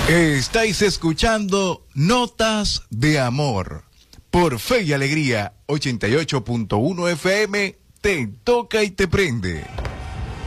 Estáis escuchando Notas de Amor por Fe y Alegría 88.1 FM. Te toca y te prende.